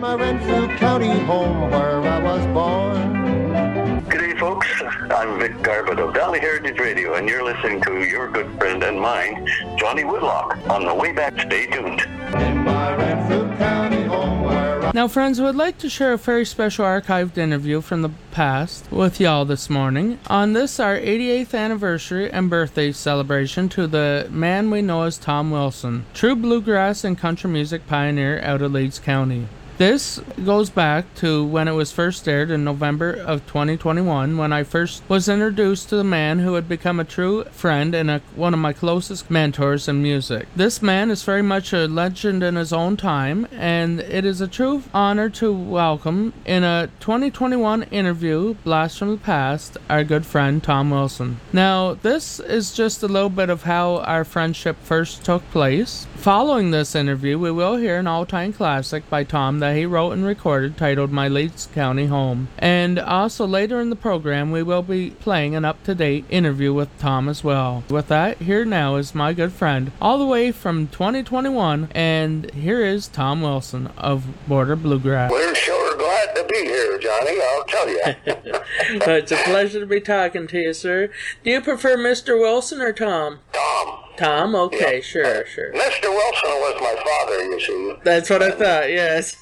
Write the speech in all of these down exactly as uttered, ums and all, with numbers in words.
My Renfrew County home where I was born. G'day folks, I'm Vic Garbutt of Valley Heritage Radio, and you're listening to your good friend and mine, Johnny Woodlock. On the way back, stay tuned. In my Renfrew County home where I... Now friends, I would like to share a very special archived interview from the past with y'all this morning on this our eighty-eighth anniversary and birthday celebration to the man we know as Tom Wilson, true bluegrass and country music pioneer out of Leeds County. This goes back to when it was first aired in November of twenty twenty-one, when I first was introduced to the man who had become a true friend and a, one of my closest mentors in music. This man is very much a legend in his own time, and it is a true honor to welcome in a twenty twenty-one interview, Blast from the Past, our good friend Tom Wilson. Now, this is just a little bit of how our friendship first took place. Following this interview, we will hear an all-time classic by Tom that he wrote and recorded titled My Leeds County Home. And also later in the program, we will be playing an up-to-date interview with Tom as well. With that, here now is my good friend, all the way from twenty twenty-one, and here is Tom Wilson of Border Bluegrass. We're sure glad to be here, Johnny, I'll tell you. Well, it's a pleasure to be talking to you, sir. Do you prefer Mister Wilson or Tom? Tom. Tom? Okay, Yeah. sure, sure. Mister Wilson was my father, you see. That's what I thought, yes.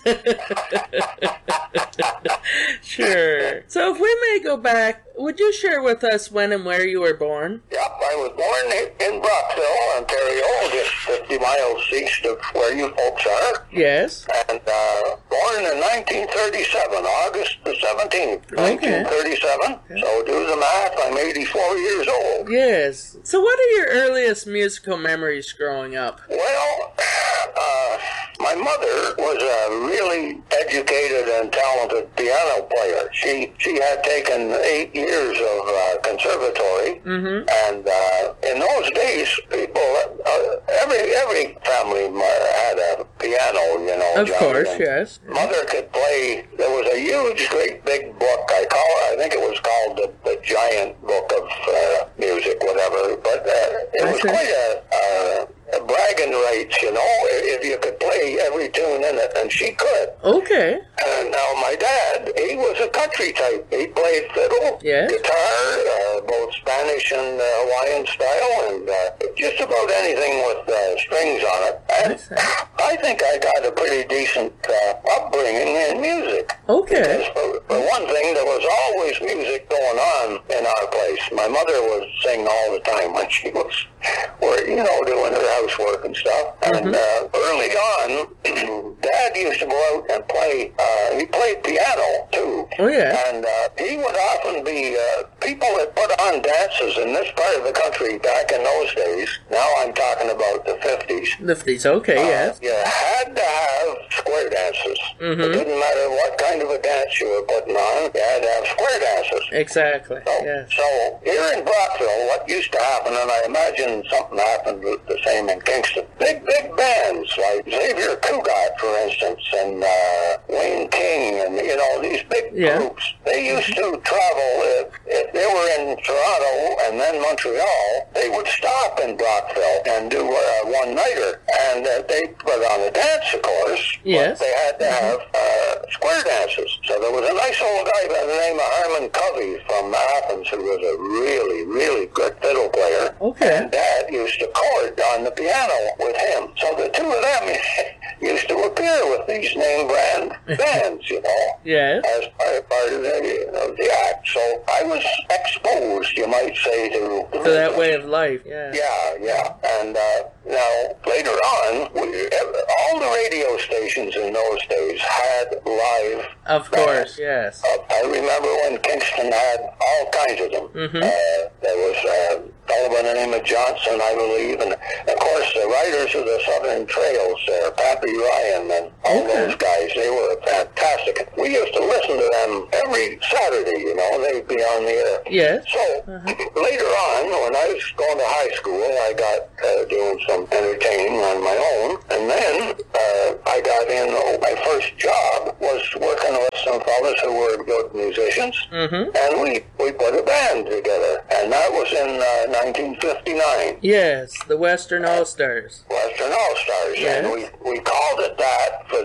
Sure. So if we may go back, would you share with us when and where you were born? Yep, I was born in Brockville, Ontario, just fifty miles east of where you folks are. Yes. And uh, born in nineteen thirty-seven, August the seventeenth, Okay. nineteen thirty-seven. Okay. So do the math, I'm eighty-four years old. Yes. So what are your earliest musical memories growing up? Well, uh, my mother was a really educated and talented piano player. She she had taken eight years of uh, conservatory, Mm-hmm. and uh, in those days, people, uh, every every family had a piano, you know. Of Johnny, course, and yes. Mother could play. There was a huge, great big book. I call it. I think it was called the, the Giant Book of uh, Music, whatever. But uh, it was Okay. quite a. Uh, bragging rights, you know, if you could play every tune in it, and she could. Okay. And now my dad, he was a country type. He played fiddle, Yes. guitar, uh, both Spanish and uh, Hawaiian style, and uh, just about anything with uh, strings on it. And Nice. I think I got a pretty decent uh, upbringing in music. Okay. For, for one thing, there was always music going on in our place. My mother was singing all the time when she was, were, you know, doing her housework and stuff. And uh, early on, Dad used to go out and play. Uh, he played piano too. Oh, yeah. And uh, he would often be uh, people that put on dances in this part of the country back in those days. Now I'm talking about the fifties. Fifties, okay, yes. Uh, you had to have square dances. Mhm. It didn't matter what kind of a dance you were putting on, you had to have square dances. Exactly, So, yes. so here in Brockville, what used to happen, and I imagine something happened the same in Kingston, big, big bands like Xavier Cugat, for instance, and uh, Wayne King, and, you know, these big Yeah. groups, they used to travel, if, if they were in Toronto and then Montreal, they would stop in Brockville and do a one-nighter, and uh, they put on a dance, of course, Yes. but they had to have uh, square dances. So there was a nice old guy by the name of Harmon Covey from Athens who was a really, really good fiddle player. Okay. And Dad used to chord on the piano with him. So the two of them used to appear with these name brand bands, you know, Yes. as part, part of, the, of the act. So I was exposed, you might say, to... To that way of life, yeah. Yeah, yeah. And uh, now, later on, we, all the radio stations in those days had live Of course, yes. uh, I remember when Kingston had all kinds of them. Mhm. Uh, there was a fellow by the name of Johnson, I believe, and of course the riders of the Southern Trails there, Pappy Ryan and all Okay. those guys, they were fantastic. We used to listen to them every Saturday, you know, they'd be on the air. Yes. So, later on, when I was going to high school, I got uh, doing some entertaining on my own, and then uh, I got in, oh, my first job was working with some fellas who were good musicians, Mm-hmm. and we, we put a band together, and that was in uh, nineteen fifty-nine. Yes, the Western All-Stars. Western All-Stars, Yes. and we, we called it that for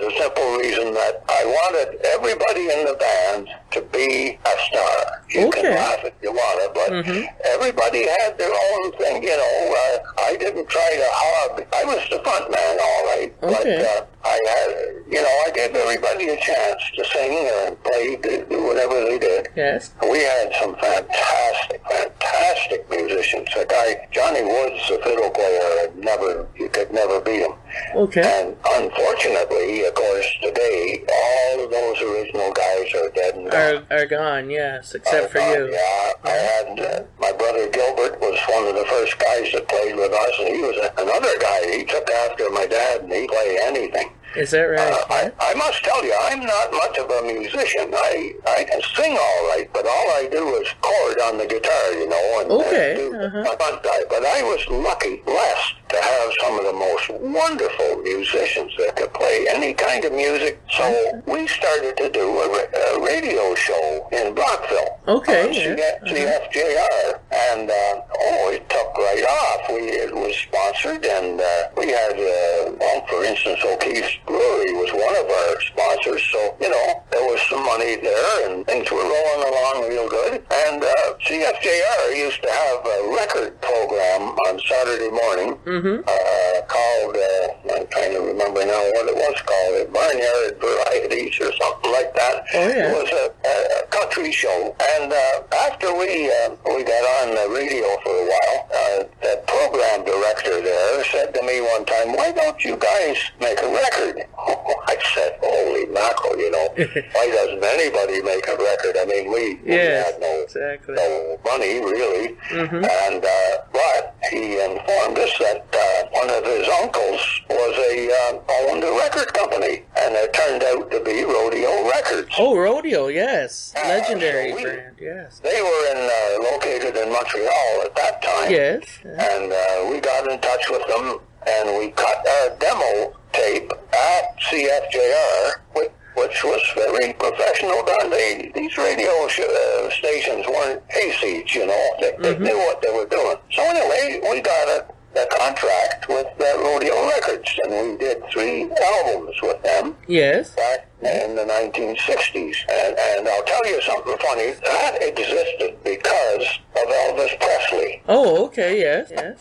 the simple reason that I wanted everybody in the band to be a star. You Okay. can laugh if you want to, but Mhm. everybody had their own thing, you know. Uh, I didn't try to hog. I was the front man, all right. Okay. But uh, I had, you know, I gave everybody a chance to sing and play, do do whatever they did. Yes. We had some fantastic, fantastic musicians. A guy, Johnny Woods, the fiddle player, had never, you could never beat him. Okay. And unfortunately, of course, today, all of those original guys are dead and gone. Are are gone, yes, except for Uh, you. Yeah, I had, uh, my brother Gilbert was one of the first guys that played with us, and he was a, another guy. He took after my dad, and he played anything. Is that right? Uh, I, I must tell you, I'm not much of a musician. I, I can sing all right, but all I do is chord on the guitar, you know, and Okay, uh, do uh-huh. my front guy. But I was lucky, blessed, to have some of the most wonderful musicians that could play any kind of music. So we started to do a, ra- a radio show in Brockville. Okay, on yeah, C F J R. And, uh, oh, it took right off. We, it was sponsored, and uh, we had, uh, well, for instance, O'Keefe's Brewery was one of our sponsors. So, you know, there was some money there, and things were rolling along real good. And uh, C F J R used to have a record program on Saturday morning Mm-hmm. uh, called, uh, I'm trying to remember now what it was called, uh, Barnyard Varieties or something like that. Oh, yeah. It was a, a country show. And uh, after we uh, we got on the radio for a while, uh, the program director there said to me one time, why don't you guys make a record? I said, holy mackerel, you know, why doesn't anybody make a record? I mean, we, we Yes, had no, exactly. no money, really. Mhm. And, uh, but he informed us that uh, one of his uncles was a, uh, owned a record company, and it turned out to be Rodeo Records. Oh, Rodeo, yes. Ah, Legendary so we- brand, yes. They were in, uh, located in Montreal at that time. Yes. And uh, we got in touch with them, and we cut a demo tape at C F J R, which, which was very professional done. They, these radio sh- uh, stations weren't hayseeds, you know. They, they knew what they were doing. So anyway, we got a, a contract with uh, Rodeo Records, and we did three albums with them Yes. back in the nineteen sixties. And, and I'll tell you something funny. That existed because of Elvis Presley. Oh, okay, yes, yes.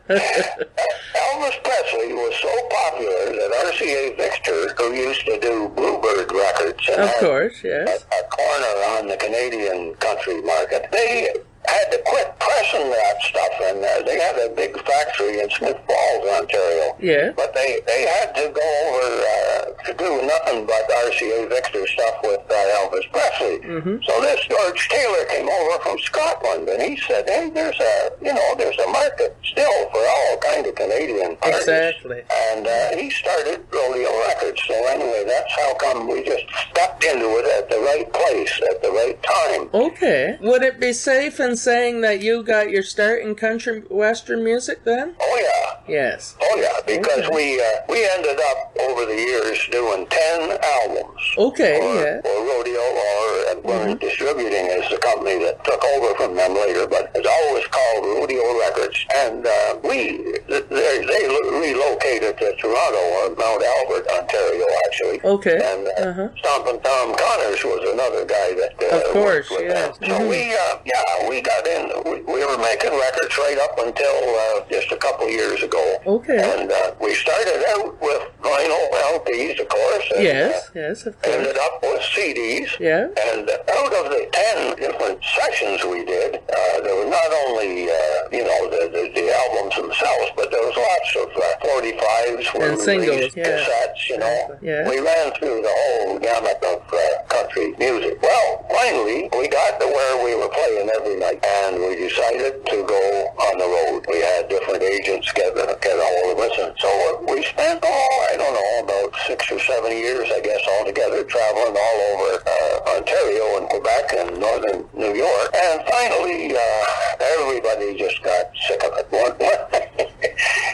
Elvis Presley was so popular that R C A Victor, who used to do Bluebird Records and Of had course, a, yes. a corner on the Canadian country market, they had to quit pressing that stuff, and uh, they had a big factory in Smith Falls, Ontario. Yeah. But they, they had to go over uh, to do nothing but R C A Victor stuff with uh, Elvis Presley. Mm-hmm. So this George Taylor came over from Scotland, and he said, hey, there's a, you know, there's a market still for all kind of Canadian artists. Exactly. And uh, he started Rodeo Records. So anyway, that's how come we just stepped into it at the right place at the right time. Okay. Would it be safe in saying that you got your start in country western music then? Oh yeah, Yes. oh yeah, because Okay. we uh, we ended up over the years doing ten albums. Okay, or, yeah. or Rodeo, or uh, Burn Distributing is the company that took over from them later, but it's always called Rodeo Records. And uh, we, they, they relocated to Toronto, or Mount Albert, Ontario, actually. Okay. And uh, Uh-huh. Stompin' Tom Connors was another guy that uh, Of course, worked with yes. them. So Mhm. we, uh, yeah, we got in. We, we were making records right up until uh, just a couple years ago. Okay. And uh, we started out with vinyl L Ps, of course. And, Yes, uh, yes, of course. ended up with C Ds. Yeah. And out of the ten different sessions we did, uh, there were not only, uh, you know, the, the, the albums themselves, but there was lots of uh, forty-fives were And singles, released, yeah. cassettes, you know. Yeah. We ran through the whole gamut of uh, country music. Well, finally, we got to where we were playing every night, and we decided to go on the road. We had different agents get, get a hold of us, and so we spent, oh, I don't know, about six or seven years, I guess, altogether, traveling all over uh, Ontario and Quebec and northern New York. And finally, uh, everybody just got sick of it.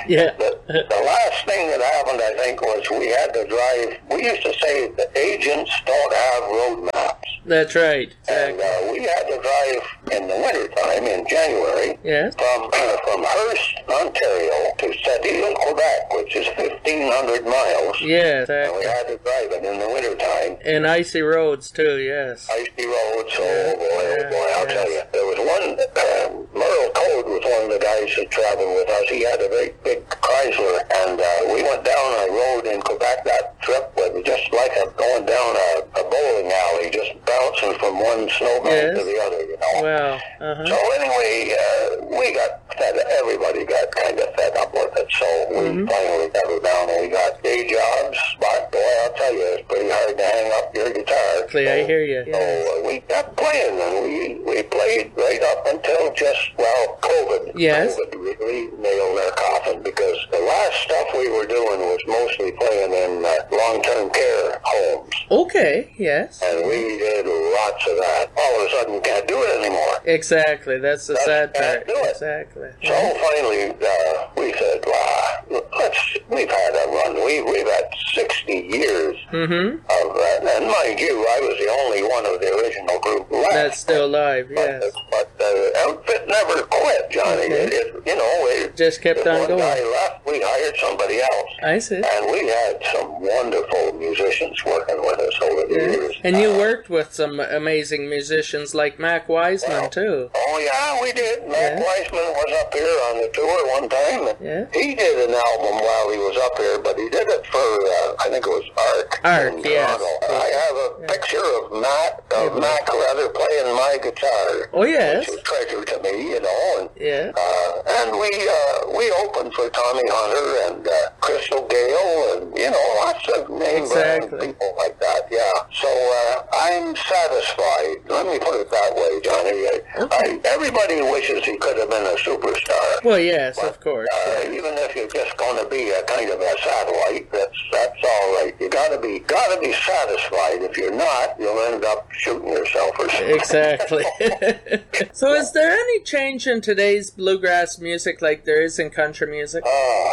Yeah. The, the last thing that happened, I think, was we had to drive. We used to say the agents don't have road maps. That's right. And Exactly. uh, we had to drive in the wintertime in January Yes. from from Hearst, Ontario to Sept-Îles, Quebec, which is fifteen hundred miles. Yes. And we Exactly. had to drive it in the wintertime. And icy roads too. Yes. Icy roads, oh boy, oh boy, I'll Yeah, tell yes. you. There was one, uh, Merle Code was one of the guys that traveled with us. He had a very big Chrysler, and uh, we went down a road in Quebec that trip with just like a, going down a, a bowling alley, just bouncing from one snowbank Yes. to the other, you know. Wow. Uh So huh. anyway, uh, we got fed, everybody got kind of fed up with it, so we Mhm. finally got it down and we got day jobs, but boy, I'll tell you, it's pretty hard to hang up your guitar. Exactly. I So- hear you. so Yes. uh, we kept playing, and we, we played right up until just, well, COVID. Yes. COVID really nailed our coffin, because the last stuff we were doing was mostly playing in uh, long-term care homes, Okay. Yes. and we did lots of that. All of a sudden, we can't do it anymore. Exactly. That's the That's- sad can't part. do it. Exactly. So finally, uh, we said, well, let's, we've had a run. We, we've had sixty years Mm-hmm. of that. And mind you, I was the only one of the original group left. That's still alive. But, Yes. but the outfit never quit, Johnny. Okay. It, it, you know, it, Just kept if on one going. guy left, we hired somebody else. I see. And we had some wonderful musicians working with us over the Yeah. years. And you Uh, worked with some amazing musicians like Mac Wiseman Well, too. Oh, yeah, we did. Mac Yeah. Weissman was up here on the tour one time. And Yeah. he did an album while he was up here, but he did it for, uh, I think it was Ark. Ark, in yes. Toronto. I have a Yeah. picture of Mac, of Yeah. Mac rather, playing my guitar. Oh yes. Which was a treasure to me, you know. And, Yeah. uh, and we uh, we opened for Tommy Hunter and uh, Crystal Gale and, you know, lots of name brand Exactly. people like that, yeah. So uh, I'm satisfied. Let me put it that way, Johnny. I, I, everybody wishes he could have been a superstar. Well, yes, of course. Uh, even if you're just going to be a kind of a satellite, that's that's all right. You got to be got to be satisfied. If you're not, you'll end up shooting yourself or something. Exactly. So, is there any change in today's bluegrass music like there is in country music?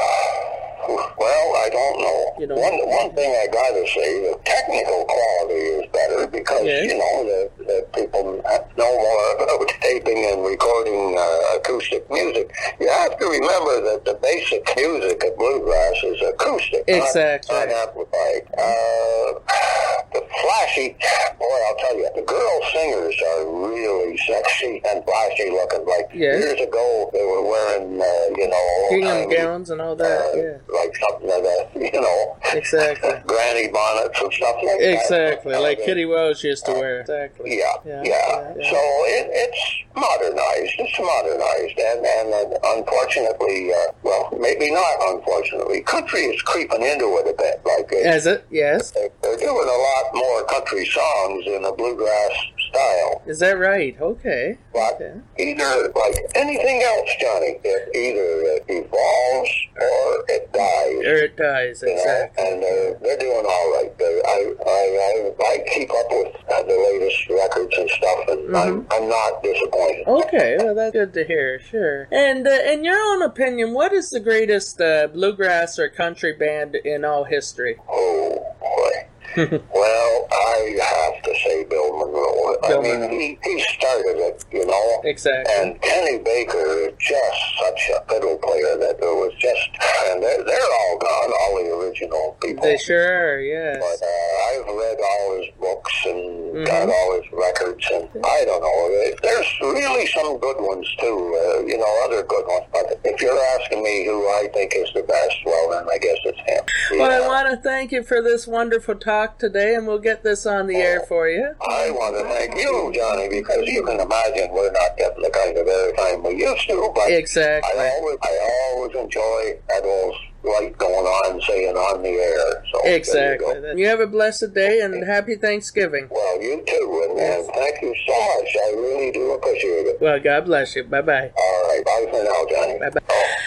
Uh, well, I don't know. You don't one know. one thing I gotta say, the technical quality is better because Yes. you know the, the people know more about taping and recording uh, acoustic music. You have to remember that the basic music of bluegrass is acoustic, Exactly. not, not amplified. Uh, the flashy, boy, I'll tell you, the girl singers are really sexy and flashy looking. Like Yes. years ago, they were wearing, uh, you know, Gingham old-timey, gowns and all that. uh, Yeah. like something of that, you know, Exactly. granny bonnets and stuff like that. Exactly. Uh, Like they- Kitty Wells used to wear. Exactly. Yeah, Yeah, yeah. yeah, yeah. So it, it's modernized. It's modernized, and and uh, unfortunately, uh, well, maybe not unfortunately, country is creeping into it a bit. Like it, Is it? Yes. they're, they're doing a lot more country songs in a bluegrass style. Is that right? Okay. But Okay. either, like anything else, Johnny, it either it evolves or it dies. Or it dies. You know, Exactly. and uh, they're doing all right. They're, I, I, I, I keep up with uh, the latest records and stuff, and I'm, Mm-hmm. I'm not disappointed. Okay, well that's good to hear. Sure. And uh, in your own opinion, what is the greatest uh, bluegrass or country band in all history? Oh, boy. Well, I have to say Bill Monroe. Bill I mean, Monroe. he, he started it, you know. Exactly. And Kenny Baker is just such a fiddle player that there was just, and they're, they're all gone, all the original people. They sure are. Yes. But uh, I've read all his books and Mhm. got all his records, and I don't know. There's really some good ones too, uh, you know, other good ones. But if you're asking me who I think is the best, well, then I guess it's him. Well, I Yeah. want to thank you for this wonderful talk today, and we'll get this on the air for you. I want to thank you, Johnny, because you can imagine we're not getting the kind of airtime we used to. But Exactly. I always, I always enjoy that old light going on, saying on the air. So there you Exactly. go. You have a blessed day and happy Thanksgiving. Well, you too, and, and thank you so much. I really do appreciate it. Well, God bless you. Bye bye. All right, bye for now, Johnny. Bye bye. Oh.